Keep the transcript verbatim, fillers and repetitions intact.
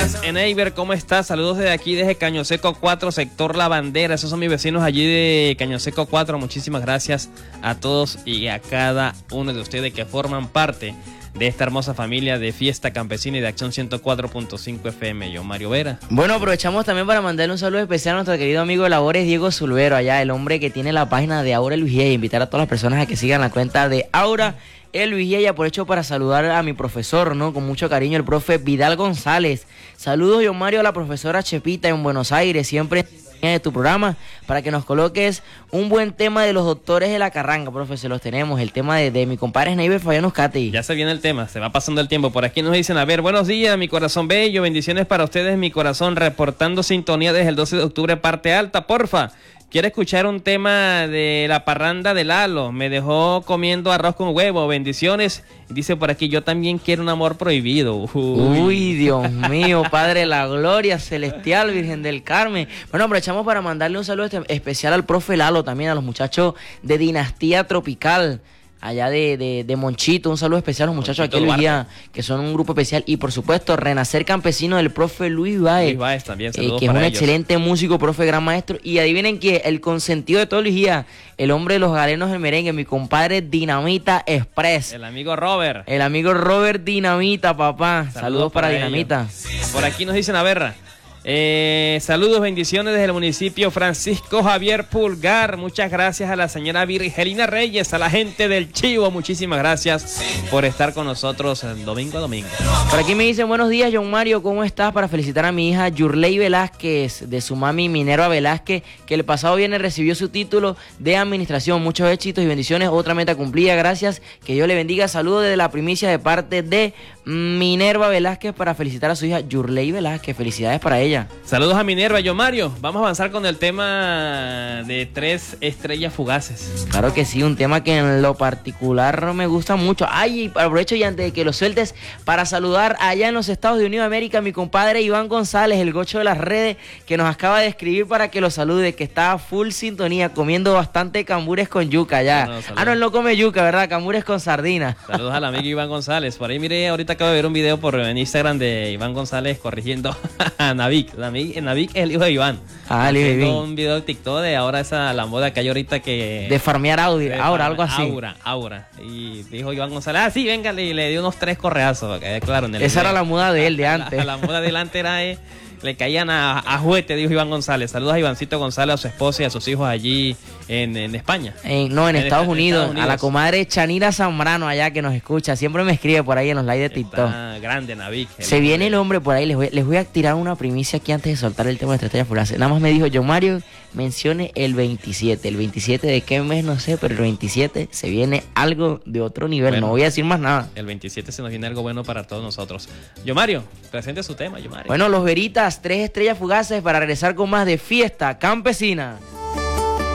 días, Eneiber, ¿cómo estás? Saludos desde aquí, desde Caño Seco cuatro, sector La Bandera. Esos son mis vecinos allí de Caño Seco cuatro. Muchísimas gracias a todos y a cada uno de ustedes que forman parte de esta hermosa familia de Fiesta Campesina y de Acción ciento cuatro punto cinco F M. Yo, Mario Vera. Bueno, aprovechamos también para mandarle un saludo especial a nuestro querido amigo de labores, Diego Zulvero, allá, el hombre que tiene la página de Aura El Vigía, y invitar a todas las personas a que sigan la cuenta de Aura El Vigía. Y aprovecho para saludar a mi profesor, ¿no? Con mucho cariño, el profe Vidal González. Saludos, yo, Mario, a la profesora Chepita en Buenos Aires, siempre de tu programa, para que nos coloques un buen tema de los doctores de la carranga, profe. Se los tenemos, el tema de, de mi compadre Eneiber Fabián Uzcategui. Ya se viene el tema, se va pasando el tiempo. Por aquí nos dicen, a ver, buenos días, mi corazón bello, bendiciones para ustedes, mi corazón, reportando sintonía desde el doce de octubre, parte alta, porfa. Quiero escuchar un tema de la parranda de Lalo. Me dejó comiendo arroz con huevo. Bendiciones. Dice por aquí, yo también quiero un amor prohibido. Uy, Uy Dios mío, Padre de la Gloria Celestial, Virgen del Carmen. Bueno, aprovechamos para mandarle un saludo especial al profe Lalo, también a los muchachos de Dinastía Tropical, allá de, de, de Monchito. Un saludo especial a los muchachos aquí en Vigía, que son un grupo especial. Y por supuesto, Renacer Campesino del profe Luis Baez, Luis Baez también, eh, que es un ellos. excelente músico, profe, gran maestro. Y adivinen que el consentido de todo Vigía, el hombre de los galenos del merengue, mi compadre Dinamita Express. El amigo Robert. El amigo Robert Dinamita, papá. Saludos, saludos para, para Dinamita. Por aquí nos dicen, a ver, Eh, saludos, bendiciones desde el municipio Francisco Javier Pulgar. Muchas gracias a la señora Virgelina Reyes, a la gente del Chivo. Muchísimas gracias por estar con nosotros el domingo a domingo. Por aquí me dicen, buenos días, John Mario, ¿cómo estás? Para felicitar a mi hija Yurley Velázquez, de su mami Minerva Velázquez, que el pasado viernes recibió su título de administración. Muchos éxitos y bendiciones, otra meta cumplida, gracias, que Dios le bendiga. Saludos desde la primicia de parte de Minerva Velázquez para felicitar a su hija Yurley Velázquez. Felicidades para ella. Saludos a Minerva. Yo, Mario, vamos a avanzar con el tema de tres estrellas fugaces. Claro que sí, un tema que en lo particular me gusta mucho. Ay, aprovecho y antes de que lo sueltes, para saludar allá en los Estados Unidos de América a mi compadre Iván González, el gocho de las redes, que nos acaba de escribir para que lo salude, que está full sintonía, comiendo bastante cambures con yuca ya. No, no, ah, no, él no come yuca, ¿verdad? Cambures con sardina. Saludos al amigo Iván González. Por ahí, mire, ahorita acabo de ver un video por en Instagram de Iván González corrigiendo a Navik. Navik, Navik es el hijo de Iván. Ah, el hijo de Iván. Un video de TikTok de ahora esa la moda que hay ahorita que... De farmear audio, de ahora, algo así. Aura, Aura. Y dijo Iván González, ah, sí, venga, y le dio unos tres correazos. Que, claro, en el esa video. Era la moda de él de antes. La, la, la moda de él antes era... Eh, le caían a, a juguete, dijo Iván González. Saludos a Ivancito González, a su esposa y a sus hijos allí en, en España. En, no, en, en, Estados, en Unidos, Estados Unidos. A la comadre Chanira Zambrano allá que nos escucha. Siempre me escribe por ahí en los live de TikTok. Está grande, Navik. Se viene el hombre por ahí. Les voy, les voy a tirar una primicia aquí antes de soltar el tema de Estrellas Fugaces. Nada más me dijo, John Mario, mencione el veintisiete. El veintisiete de qué mes no sé, pero el veintisiete se viene algo de otro nivel. Bueno, no voy a decir más nada. El veintisiete se nos viene algo bueno para todos nosotros. John Mario, presente su tema, John Mario. Bueno, los Veritas, tres estrellas fugaces para regresar con más de Fiesta Campesina.